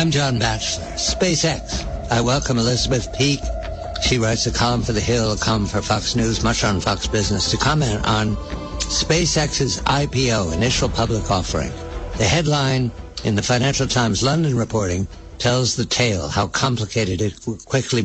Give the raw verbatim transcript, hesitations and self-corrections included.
I'm John Batchelor. SpaceX. I welcome Elizabeth Peake. She writes a column for The Hill, a column for Fox News, much on Fox Business, to comment on SpaceX's I P O, initial public offering. The headline in the Financial Times London reporting tells the tale, how complicated it quickly